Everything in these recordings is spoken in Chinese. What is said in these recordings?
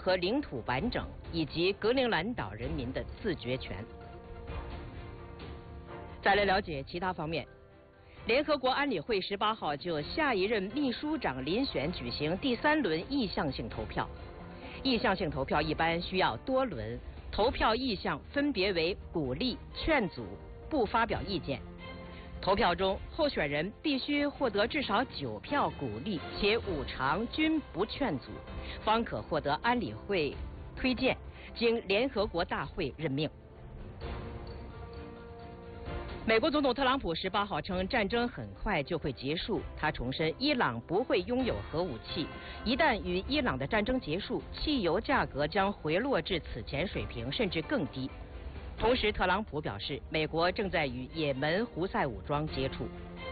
和领土完整，以及格陵兰岛人民的自决权。再来了解其他方面。联合国安理会18号就下一任秘书长遴选举行第3轮意向性投票。意向性投票一般需要多轮，投票意向分别为鼓励、劝阻、不发表意见。投票中，候选人必须获得至少9票鼓励，且5常均不劝阻，方可获得安理会推荐，经联合国大会任命。美国总统特朗普18号称，战争很快就会结束。他重申，伊朗不会拥有核武器。一旦与伊朗的战争结束，汽油价格将回落至此前水平，甚至更低。同时，特朗普表示，美国正在与也门胡塞武装接触。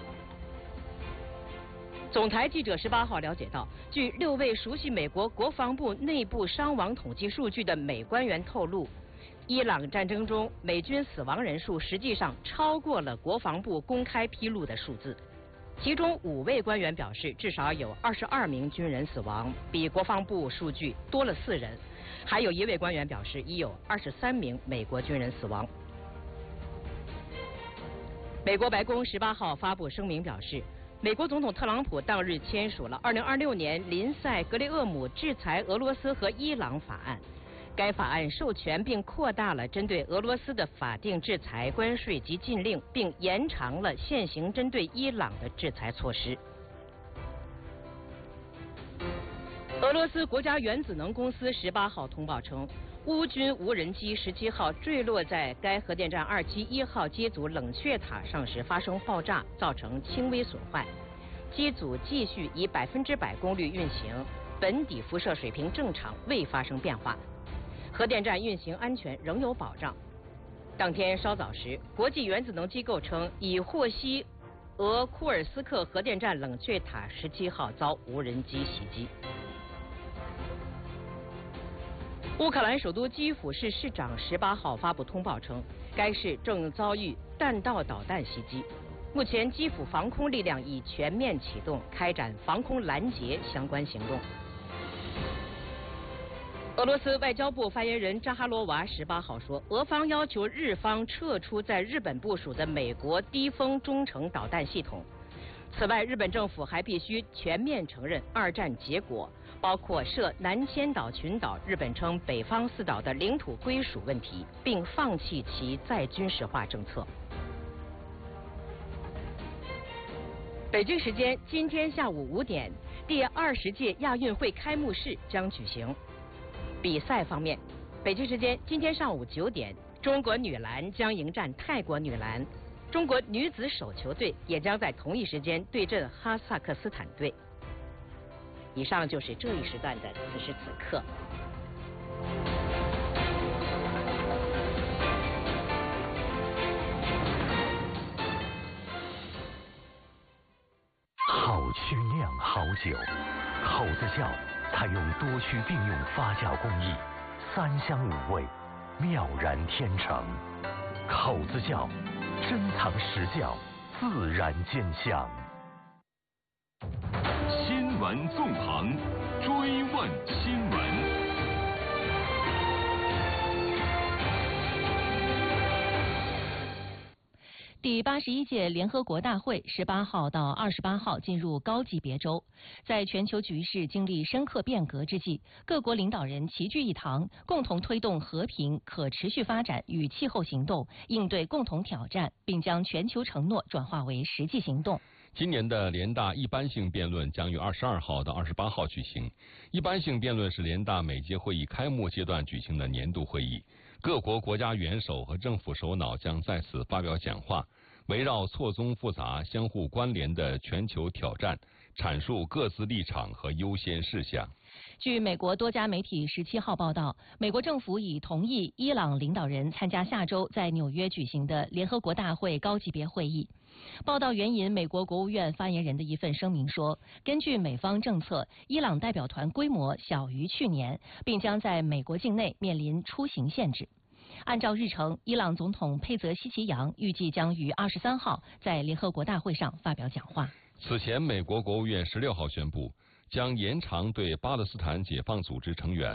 总台记者18号了解到，据6位熟悉美国国防部内部伤亡统计数据的美官员透露，伊朗战争中美军死亡人数实际上超过了国防部公开披露的数字。其中5位官员表示，至少有22名军人死亡，比国防部数据多了4人。还有1位官员表示，已有23名美国军人死亡。美国白宫18号发布声明表示，美国总统特朗普当日签署了2026年林赛格雷厄姆制裁俄罗斯和伊朗法案。该法案授权并扩大了针对俄罗斯的法定制裁、关税及禁令，并延长了现行针对伊朗的制裁措施。俄罗斯国家原子能公司18号通报称，乌军无人机17号坠落在该核电站2期1号机组冷却塔上时发生爆炸，造成轻微损坏。机组继续以100%功率运行，本底辐射水平正常，未发生变化。核电站运行安全仍有保障。当天稍早时，国际原子能机构称已获悉俄库尔斯克核电站冷却塔17号遭无人机袭击。乌克兰首都基辅市市长18号发布通报称，该市正遭遇弹道导弹袭击。目前，基辅防空力量已全面启动，开展防空拦截相关行动。俄罗斯外交部发言人扎哈罗娃18号说，俄方要求日方撤出在日本部署的美国低风中程导弹系统。此外，日本政府还必须全面承认2战结果，包括涉南千岛群岛日本称北方四岛的领土归属问题，并放弃其再军事化政策。北京时间今天下午5点，第20届亚运会开幕式将举行。比赛方面，北京时间今天上午9点，中国女篮将迎战泰国女篮，中国女子手球队也将在同一时间对阵哈萨克斯坦队。以上就是这一时段的此时此刻。 好曲酿好酒，口子窖采用多区并用发酵工艺，3香5味，妙然天成。口子窖，珍藏实窖，自然兼香。 新闻纵横，追问新闻。 第81届联合国大会18号到28号进入高级别周，在全球局势经历深刻变革之际，各国领导人齐聚一堂，共同推动和平、可持续发展与气候行动，应对共同挑战，并将全球承诺转化为实际行动。 今年的联大一般性辩论将于22号到28号举行。一般性辩论是联大每届会议开幕阶段举行的年度会议，各国国家元首和政府首脑将在此发表讲话，围绕错综复杂、相互关联的全球挑战，阐述各自立场和优先事项。 据美国多家媒体17号报道，美国政府已同意伊朗领导人参加下周在纽约举行的联合国大会高级别会议。报道援引美国国务院发言人的一份声明说，根据美方政策，伊朗代表团规模小于去年，并将在美国境内面临出行限制。按照日程，伊朗总统佩泽西奇扬预计将于23号在联合国大会上发表讲话。 此前，美国国务院16号宣布，将延长对巴勒斯坦解放组织成员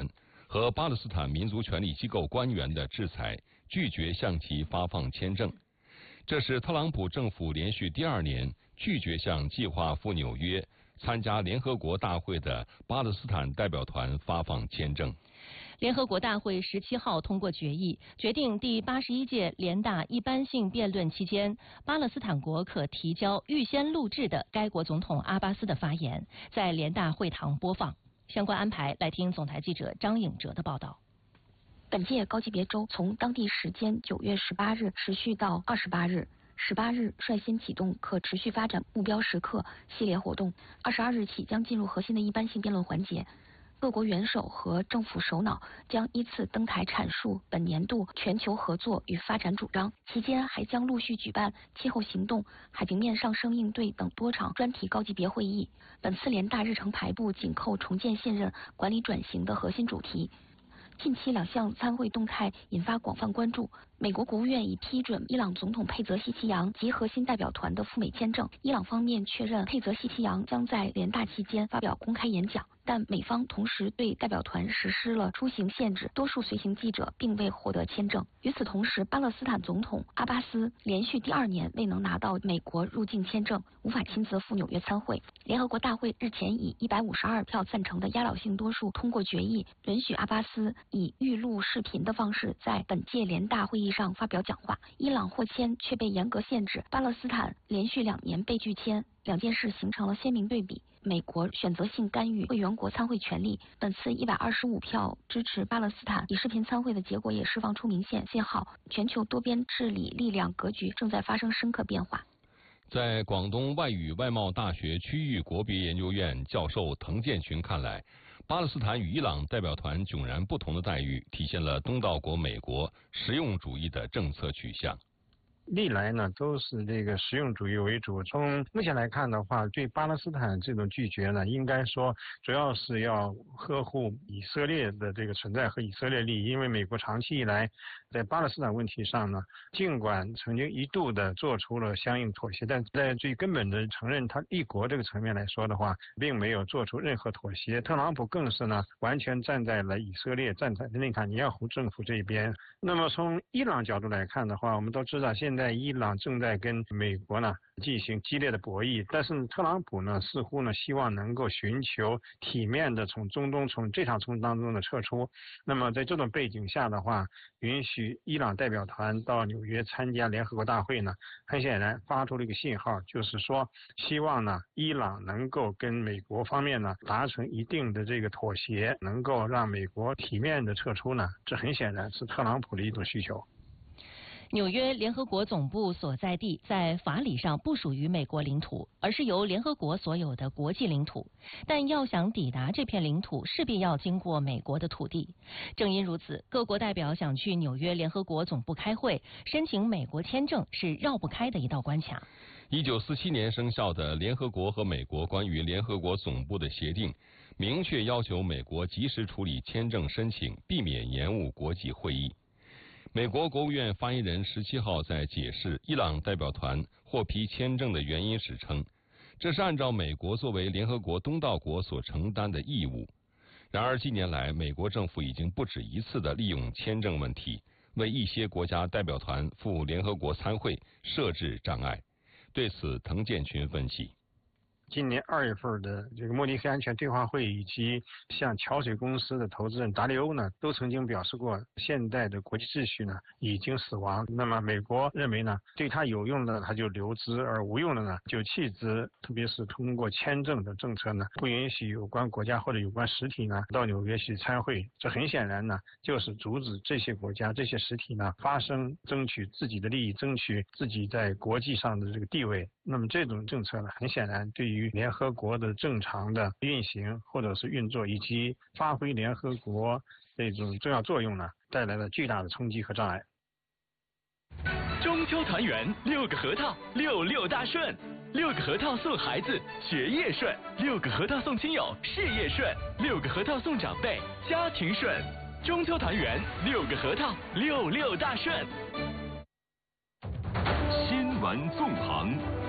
和巴勒斯坦民族权力机构官员的制裁，拒绝向其发放签证。这是特朗普政府连续第2年拒绝向计划赴纽约参加联合国大会的巴勒斯坦代表团发放签证。 联合国大会17号通过决议，决定第81届联大一般性辩论期间，巴勒斯坦国可提交预先录制的该国总统阿巴斯的发言，在联大会堂播放。相关安排，来听总台记者张颖哲的报道。 本届高级别周从当地时间9月18日持续到28日。18日率先启动可持续发展目标时刻系列活动，22日起将进入核心的一般性辩论环节。各国元首和政府首脑将依次登台阐述本年度全球合作与发展主张，期间还将陆续举办气候行动、海平面上升应对等多场专题高级别会议。本次联大日程排布紧扣重建信任、管理转型的核心主题。近期2项参会动态引发广泛关注。美国国务院已批准伊朗总统佩泽西奇扬及核心代表团的赴美签证。伊朗方面确认佩泽西奇扬将在联大期间发表公开演讲，但美方同时对代表团实施了出行限制，多数随行记者并未获得签证。与此同时，巴勒斯坦总统阿巴斯连续第2年未能拿到美国入境签证，无法亲自赴纽约参会。联合国大会日前以152票赞成的压倒性多数通过决议，允许阿巴斯以预录视频的方式在本届联大会议上发表讲话。伊朗获签却被严格限制，巴勒斯坦连续2年被拒签，两件事形成了鲜明对比。美国选择性干预会员国参会权利，本次125票支持巴勒斯坦以视频参会的结果也释放出明显信号，全球多边治理力量格局正在发生深刻变化。 在广东外语外贸大学区域国别研究院教授滕建群看来，巴勒斯坦与伊朗代表团迥然不同的待遇，体现了东道国美国实用主义的政策取向。 历来呢都是这个实用主义为主。从目前来看的话，对巴勒斯坦这种拒绝呢，应该说主要是要呵护以色列的这个存在和以色列利益。因为美国长期以来在巴勒斯坦问题上呢，尽管曾经一度的做出了相应妥协，但在最根本的承认他立国这个层面来说的话，并没有做出任何妥协。特朗普更是呢完全站在了以色列、站在内塔尼亚胡政府这边。那么从伊朗角度来看的话，我们都知道现在伊朗正在跟美国呢进行激烈的博弈，但是特朗普呢似乎呢希望能够寻求体面的从中东从这场冲突当中的撤出。那么在这种背景下的话，允许伊朗代表团到纽约参加联合国大会呢，很显然发出了一个信号，就是说希望呢伊朗能够跟美国方面呢达成一定的这个妥协，能够让美国体面的撤出呢，这很显然是特朗普的一种需求。 纽约联合国总部所在地在法理上不属于美国领土，而是由联合国所有的国际领土。但要想抵达这片领土，势必要经过美国的土地。正因如此，各国代表想去纽约联合国总部开会，申请美国签证是绕不开的一道关卡。 1947年生效的联合国和美国关于联合国总部的协定，明确要求美国及时处理签证申请，避免延误国际会议。美国国务院发言人17号在解释伊朗代表团获批签证的原因时称，这是按照美国作为联合国东道国所承担的义务。然而近年来，美国政府已经不止一次地利用签证问题，为一些国家代表团赴联合国参会设置障碍。对此，滕建群分析。 今年2月份的这个慕尼黑安全对话会以及像桥水公司的投资人达利欧呢，都曾经表示过，现在的国际秩序呢已经死亡。那么美国认为呢，对他有用的他就留资，而无用的呢就弃资。特别是通过签证的政策呢，不允许有关国家或者有关实体呢到纽约去参会。这很显然呢，就是阻止这些国家、这些实体呢发声，争取自己的利益，争取自己在国际上的这个地位。那么这种政策呢，很显然对于联合国的正常的运行或者是运作，以及发挥联合国这种重要作用呢，带来了巨大的冲击和障碍。 中秋团圆，6个核桃，66大顺，6个核桃送孩子学业顺，6个核桃送亲友事业顺，6个核桃送长辈家庭顺。中秋团圆，6个核桃，66大顺。 新闻纵横。